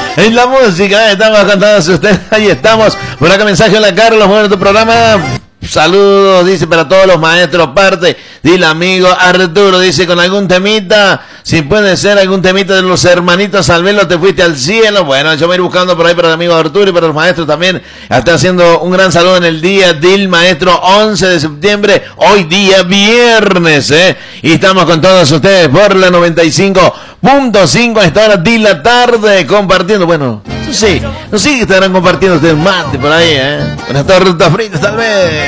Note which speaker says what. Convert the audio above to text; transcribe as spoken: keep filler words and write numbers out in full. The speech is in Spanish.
Speaker 1: En la música, estamos con todos ustedes. Ahí estamos. Por acá mensaje a la Carlos, bueno, tu programa. Saludos, dice, para todos los maestros, parte del amigo Arturo, dice, con algún temita, si puede ser algún temita de los hermanitos Salvelo, te fuiste al cielo. Bueno, yo me voy buscando por ahí para el amigo Arturo y para los maestros también. Está haciendo un gran saludo en el día del maestro once de septiembre, hoy día viernes, ¿eh? Y estamos con todos ustedes por la noventa y cinco punto cinco a esta hora de la tarde, compartiendo, bueno, no sé, no sé que estarán compartiendo ustedes mate por ahí, ¿eh? Unas tortas fritas tal vez.